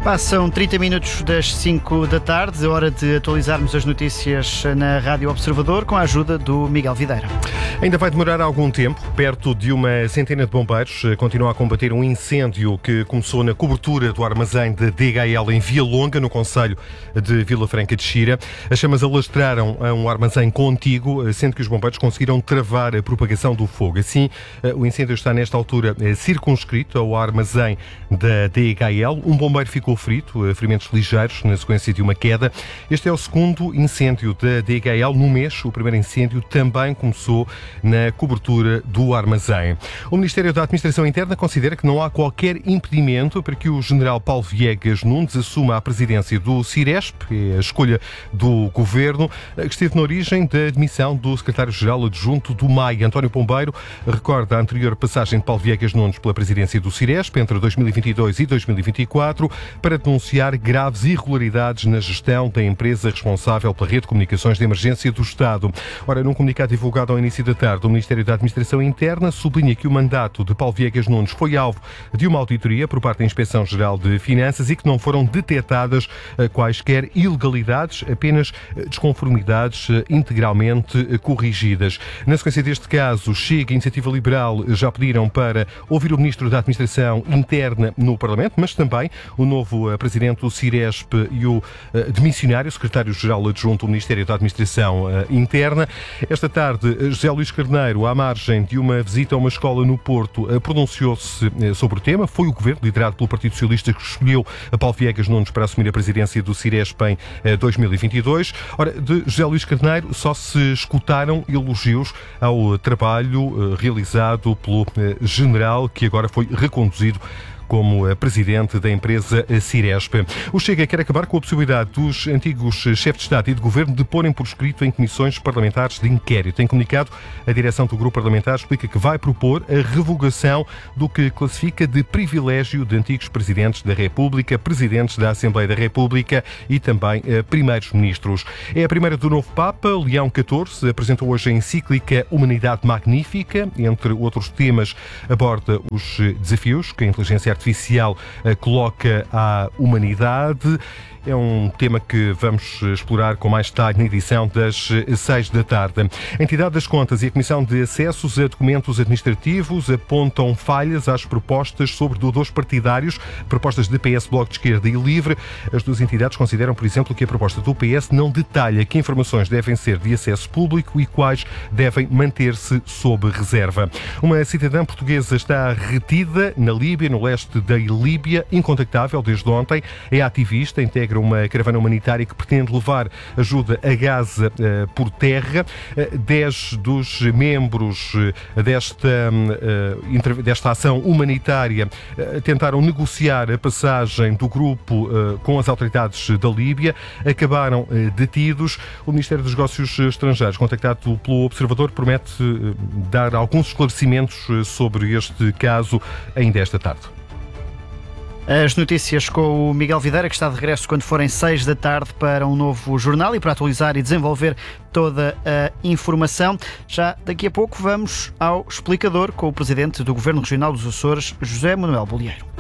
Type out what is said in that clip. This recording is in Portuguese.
Passam 30 minutos das 5 da tarde, hora de atualizarmos as notícias na Rádio Observador com a ajuda do Miguel Videira. Ainda vai demorar algum tempo. Perto de uma centena de bombeiros continuam a combater um incêndio que começou na cobertura do armazém de DHL em Via Longa, no concelho de Vila Franca de Xira. As chamas alastraram a um armazém contíguo, sendo que os bombeiros conseguiram travar a propagação do fogo. Assim, o incêndio está nesta altura circunscrito ao armazém da DHL. Um bombeiro ficou ferimentos ligeiros na sequência de uma queda. Este é o segundo incêndio da DHL no mês. O primeiro incêndio também começou na cobertura do armazém. O Ministério da Administração Interna considera que não há qualquer impedimento para que o general Paulo Viegas Nunes assuma a presidência do Ciresp, é a escolha do governo, que esteve na origem da admissão do secretário-geral adjunto do MAI, António Pombeiro. Recorda a anterior passagem de Paulo Viegas Nunes pela presidência do Ciresp entre 2022 e 2024 para denunciar graves irregularidades na gestão da empresa responsável pela rede de comunicações de emergência do Estado. Ora, num comunicado divulgado ao início da tarde, o Ministério da Administração Interna sublinha que o mandato de Paulo Viegas Nunes foi alvo de uma auditoria por parte da Inspeção-Geral de Finanças e que não foram detectadas quaisquer ilegalidades, apenas desconformidades integralmente corrigidas. Na sequência deste caso, Chega e Iniciativa Liberal já pediram para ouvir o Ministro da Administração Interna no Parlamento, mas também o novo presidente do Ciresp e o demissionário, secretário-geral adjunto do Ministério da Administração Interna. Esta tarde, José Luís Carneiro, à margem de uma visita a uma escola no Porto, pronunciou-se sobre o tema. Foi o governo, liderado pelo Partido Socialista, que escolheu a Paulo Viegas Nunes para assumir a presidência do Ciresp em 2022. Ora, de José Luís Carneiro só se escutaram elogios ao trabalho realizado pelo general, que agora foi reconduzido como presidente da empresa Ciresp. O Chega quer acabar com a possibilidade dos antigos chefes de Estado e de Governo de porem por escrito em comissões parlamentares de inquérito. Em comunicado, a direção do grupo parlamentar explica que vai propor a revogação do que classifica de privilégio de antigos presidentes da República, presidentes da Assembleia da República e também primeiros ministros. É a primeira do novo Papa. Leão XIV apresentou hoje a encíclica Humanidade Magnífica. Entre outros temas, aborda os desafios que a inteligência artificial coloca à humanidade. É um tema que vamos explorar com mais detalhe na edição das 6 da tarde. A Entidade das Contas e a Comissão de Acessos a Documentos Administrativos apontam falhas às propostas sobre doadores partidários, propostas de PS, Bloco de Esquerda e Livre. As duas entidades consideram, por exemplo, que a proposta do PS não detalha que informações devem ser de acesso público e quais devem manter-se sob reserva. Uma cidadã portuguesa está retida na Líbia, no leste da Líbia, incontactável desde ontem. É ativista, integra uma caravana humanitária que pretende levar ajuda a Gaza por terra. 10 dos membros desta ação humanitária tentaram negociar a passagem do grupo com as autoridades da Líbia. Acabaram detidos. O Ministério dos Negócios Estrangeiros, contactado pelo Observador, promete dar alguns esclarecimentos sobre este caso ainda esta tarde. As notícias com o Miguel Videira, que está de regresso quando forem 6 da tarde para um novo jornal e para atualizar e desenvolver toda a informação. Já daqui a pouco vamos ao explicador com o Presidente do Governo Regional dos Açores, José Manuel Bolieiro.